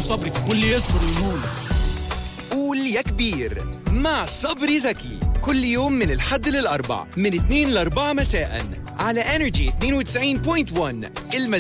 صبري، واللي يصبر وينول. قول يا كبير مع صبري زكي، كل يوم من الحد للأربع من 2 ل4 مساء على Energy 92.1.